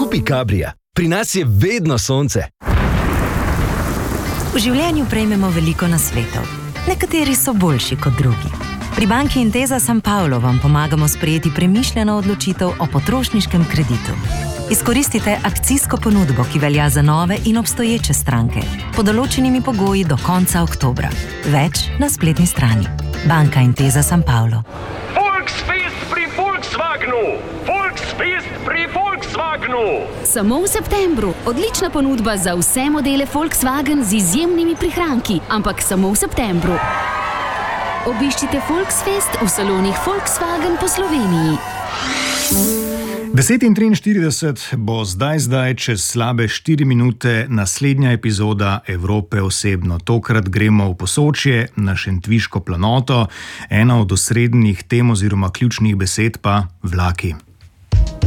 Kupi Cabria. Pri nas je vedno sonce. V življenju prejmemo veliko nasvetov. Nekateri so boljši kot drugi. Pri banki Intesa San Paolo vam pomagamo sprejeti premišljeno odločitev o potrošniškem kreditu. Izkoristite akcijsko ponudbo, ki velja za nove in obstoječe stranke, pod določenimi pogoji do konca oktobra. Več na spletni strani. Banka Intesa San Paolo. Volksfest pri Volkswagenu! Volksfest pri Volkswagenu! Samo v septembru. Odlična ponudba za vse modele Volkswagen z izjemnimi prihranki, ampak samo v septembru. Obiščite Volksfest v salonih Volkswagen po Sloveniji. 10:43 bo zdaj, čez slabe 4 minute, naslednja epizoda Evrope osebno. Tokrat gremo v Posočje, na Šentviško planoto. Ena od osrednjih tem oziroma ključnih besed pa vlaki.